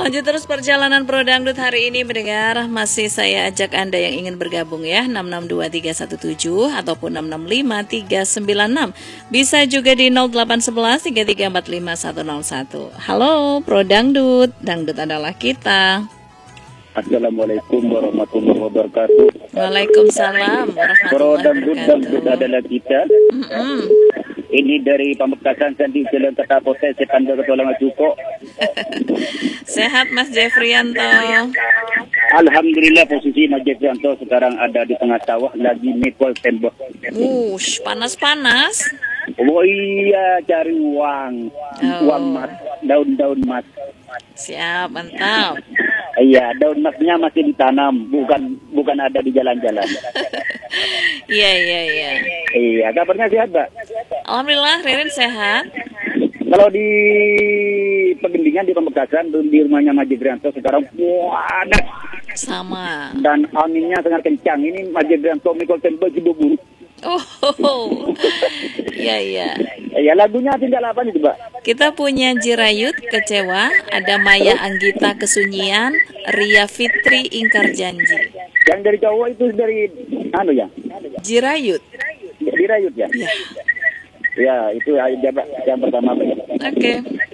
Lanjut terus perjalanan Pro Dangdut hari ini mendengar. Masih saya ajak Anda yang ingin bergabung ya, 662317 ataupun 665396. Bisa juga di 0811 3345 101. Halo Pro Dangdut, Dangdut adalah kita. Assalamualaikum warahmatullahi wabarakatuh. Waalaikumsalam warahmatullahi Dangdut wabarakatuh. adalah kita. Ini dari Pamekasan Sandi Jalan Ketapote Sekanda Ketolongan Cuko. Sehat Mas Jeffrianto. Alhamdulillah posisi Mas Jeffrianto sekarang ada di tengah sawah lagi mikul tembok. Panas-panas. Oh iya, cari uang. Uang mas, daun-daun mas. Siap, mantap. Iya, daun masnya masih ditanam, bukan ada di jalan-jalan. Iya. Iya, kabarnya sehat, Mbak? Alhamdulillah, Ririn sehat. Kalau di Pegendingan di Pamekasan di rumahnya Mas Jeffrianto sekarang panas. Sama. Dan anginnya sangat kencang. Ini Mas Jeffrianto mikul tembok di bubur. Oh, iya. Ya lagunya tinggal apa nih, Mbak? Kita punya Jirayut Kecewa, ada Maya Anggita Kesunyian, Ria Fitri Ingkar Janji. Yang dari cowok itu dari ya? Jirayut. Dirayut ya? Ya. Ya, itu yang pertama, Mbak. Oke.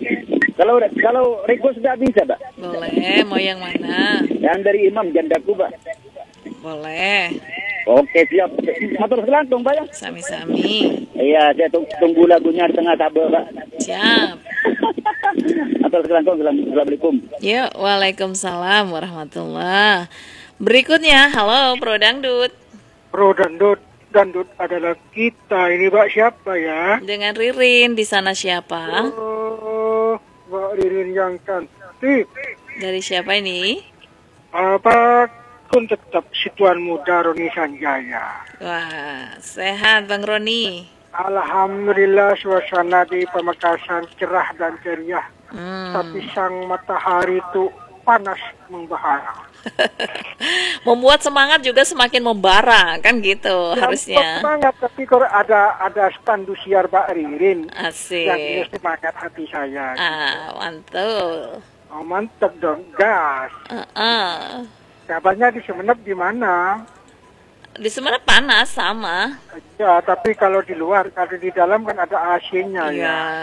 Kalau request sudah bisa, Mbak? Boleh, mau yang mana? Yang dari Imam Jandaku, Mbak. Boleh. Oke, siap. Motor selantung, Pak ya? Sami-sami. Iya, saya tunggu lagunya di tengah tabel, Pak. Siap. Motor selantung, Assalamualaikum. Yuk, waalaikumsalam warahmatullah. Berikutnya, halo Pro Dangdut. Pro Dangdut adalah kita. Ini Mbak siapa ya? Dengan Ririn, di sana siapa? Oh, Mbak Ririn yang cantik. Dari siapa ini? Apa pun tetap si Tuan Muda Roni Sanjaya. Wah, sehat Bang Roni. Alhamdulillah suasana di Pamekasan cerah dan ceria. Tapi sang matahari itu panas membara. Membuat semangat juga semakin membara, kan gitu harusnya. Semangat, tapi kalau ada standusiar Mbak Ririn Asik. yang ini semangat hati saya. Mantul. Oh, mantap dong, gas. Kabarnya di Sumeneb gimana? Di Sumeneb panas sama. Ya, tapi kalau di luar, kalau di dalam kan ada AC-nya ya.